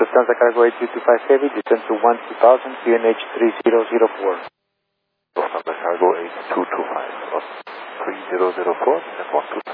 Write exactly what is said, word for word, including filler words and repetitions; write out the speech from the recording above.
Lufthansa Cargo eight two two five Heavy, descend to one two thousand, P N H three zero zero four. Lufthansa Cargo eight two two five, three zero zero four, and one two thousand.